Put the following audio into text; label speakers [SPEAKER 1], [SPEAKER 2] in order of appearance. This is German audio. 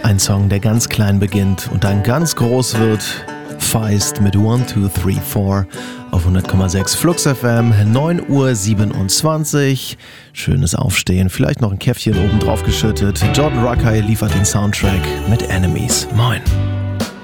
[SPEAKER 1] Ein Song, der ganz klein beginnt und dann ganz groß wird. Feist mit 1, 2, 3, 4 auf 100,6 Flux FM, 9:27 Uhr. Schönes Aufstehen, vielleicht noch ein Käffchen oben drauf geschüttet. Jordan Rakei liefert den Soundtrack mit Enemies. Moin.